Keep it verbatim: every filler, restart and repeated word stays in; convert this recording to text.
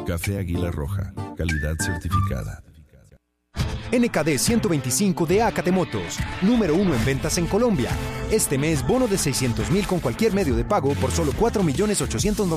Café Águila Roja, calidad certificada. N K D ciento veinticinco de Acate Motos, número uno en ventas en Colombia. Este mes, bono de seiscientos mil con cualquier medio de pago por solo cuatro millones ochocientos noventa.